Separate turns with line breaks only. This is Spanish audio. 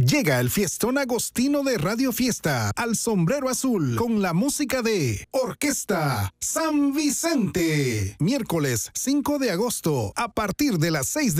Llega el fiestón agostino de Radio Fiesta al Sombrero Azul con la música de Orquesta San Vicente. Miércoles 5 de agosto a partir de las 6